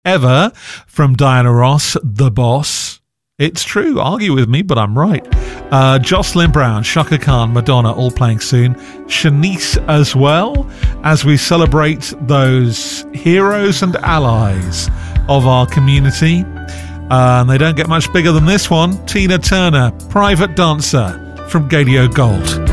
ever from Diana Ross, The Boss. It's true. Argue with me, but I'm right. Jocelyn Brown, Shaka Khan, Madonna, all playing soon. Shanice as well, as we celebrate those heroes and allies of our community. And they don't get much bigger than this one. Tina Turner, Private Dancer from Gadio Gold.